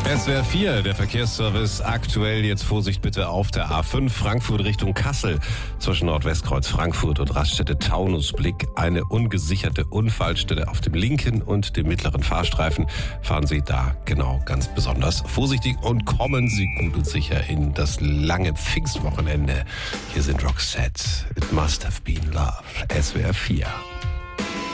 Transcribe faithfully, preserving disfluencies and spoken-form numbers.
S W R vier, der Verkehrsservice. Aktuell jetzt Vorsicht bitte auf der A fünf Frankfurt Richtung Kassel. Zwischen Nordwestkreuz Frankfurt und Raststätte Taunusblick eine ungesicherte Unfallstelle auf dem linken und dem mittleren Fahrstreifen. Fahren Sie da genau ganz besonders vorsichtig und kommen Sie gut und sicher in das lange Pfingstwochenende. Hier sind Roxette. It must have been love. S W R vier.